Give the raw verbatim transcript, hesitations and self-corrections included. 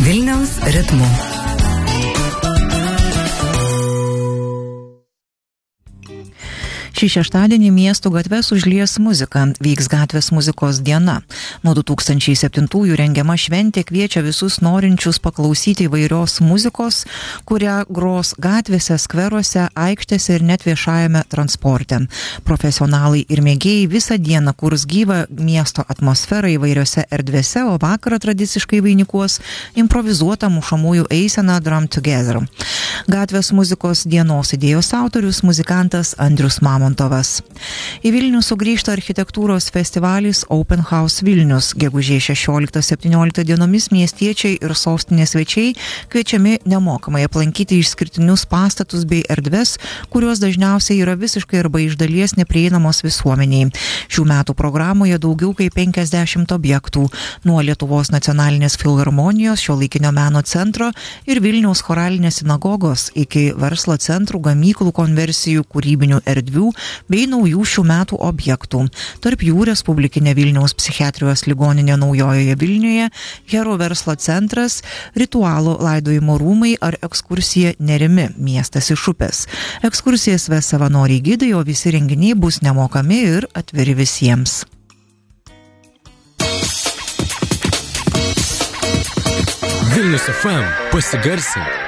Vilniaus ritmu. Šį šeštadienį miestų gatves užlies muzika, vyks gatvės muzikos diena. Nuo du tūkstančiai septintųjų rengiama šventė kviečia visus norinčius paklausyti įvairios muzikos, kurią gros gatvėse, skveruose, aikštėse ir net viešajame transporte. Profesionalai ir mėgėjai visą dieną kurs gyvą miesto atmosferą įvairiose erdvėse, o vakarą tradiciškai vainikuos improvizuota mušamųjų eisena Drum Together. Gatvės muzikos dienos idėjos autorius muzikantas Andrius Mamontovas. Į Vilnių sugrįžta architektūros festivalis Open House Vilnius. Gegužės šešioliktą septynioliktą dienomis miestiečiai ir sostinės svečiai kviečiami nemokamai aplankyti išskirtinius pastatus bei erdves, kurios dažniausiai yra visiškai arba iš dalies neprieinamos visuomeniai. Šių metų programoje daugiau kaip penkiasdešimt objektų, nuo Lietuvos nacionalinės filharmonijos, Šiuolaikinio meno centro ir Vilniaus choralinės sinagogos iki verslo centrų, gamyklų konversijų, kūrybinių erdvių bei naujų šių metų objektų. Tarp jų Respublikinė Vilniaus psichiatrijos ligoninė Naujojoje Vilniuje, Hero verslo centras, ritualo laidojimo rūmai ar ekskursija Nerimi, miestas iš upės. Ekskursijas ves savanoriai gidai, o visi renginiai bus nemokami ir atviri visiems. Vilnius F M pasigarsink.